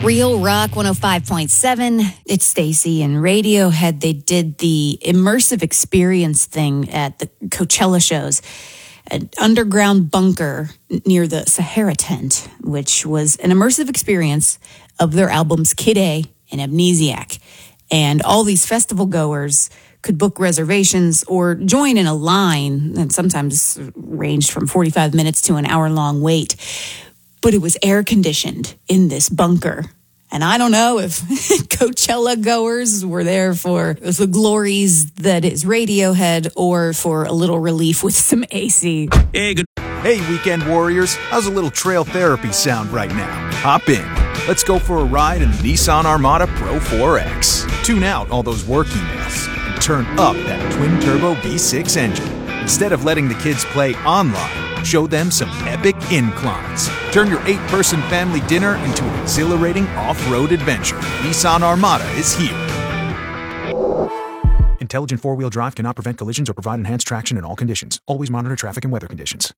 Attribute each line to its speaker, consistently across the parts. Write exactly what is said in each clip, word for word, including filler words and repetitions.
Speaker 1: Real Rock one oh five point seven. It's Stacy and Radiohead. They did the immersive experience thing at the Coachella shows. An underground bunker near the Sahara tent, which was an immersive experience of their albums Kid A and Amnesiac. And all these festival goers could book reservations or join in a line that sometimes ranged from forty-five minutes to an hour-long wait. But it was air-conditioned in this bunker. And I don't know if Coachella goers were there for the glories that is Radiohead or for a little relief with some A C.
Speaker 2: Hey, good.
Speaker 3: Hey, weekend warriors. How's a little trail therapy sound right now? Hop in. Let's go for a ride in the Nissan Armada Pro four X. Tune out all those work emails and turn up that twin-turbo V six engine. Instead of letting the kids play online, show them some epic inclines. Turn your eight-person family dinner into an exhilarating off-road adventure. Nissan Armada is here. Intelligent four-wheel drive cannot prevent collisions or provide enhanced traction in all conditions. Always monitor traffic and weather conditions.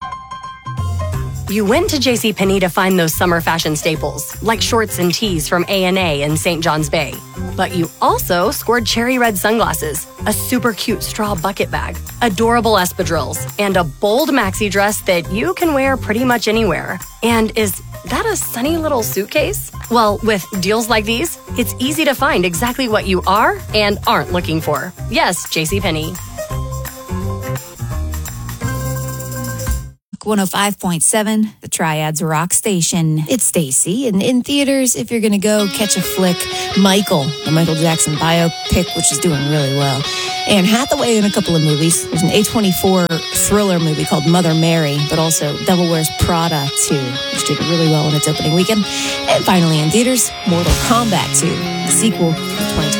Speaker 4: You went to JCPenney to find those summer fashion staples, like shorts and tees from A and A in Saint John's Bay. But you also scored cherry red sunglasses, a super cute straw bucket bag, adorable espadrilles, and a bold maxi dress that you can wear pretty much anywhere. And is that a sunny little suitcase? Well, with deals like these, it's easy to find exactly what you are and aren't looking for. Yes, JCPenney.
Speaker 1: one oh five point seven, the Triads Rock Station. It's Stacy, and in theaters, if you're going to go catch a flick, Michael, the Michael Jackson biopic, which is doing really well. Anne Hathaway in a couple of movies. There's an A twenty-four thriller movie called Mother Mary, but also Devil Wears Prada two, which did really well in its opening weekend. And finally in theaters, Mortal Kombat two, the sequel for twenty twenty.